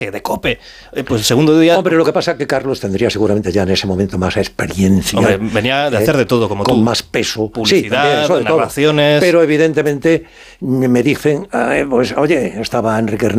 de COPE. Pues el segundo día... Hombre, lo que pasa es que Carlos tendría seguramente ya en ese momento más experiencia. Hombre, venía de hacer de todo, como con tú. Más peso. Publicidad, sí, también, narraciones... Pero evidentemente me dicen, pues oye, estaba Enrique